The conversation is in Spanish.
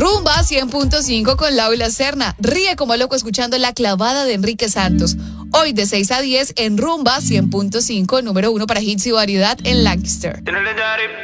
Rumba 100.5 con Laura Serna. ríe como loco escuchando La Clavada de Enrique Santos. Hoy de 6 a 10 en Rumba 100.5, número 1 para hits y variedad en Lancaster.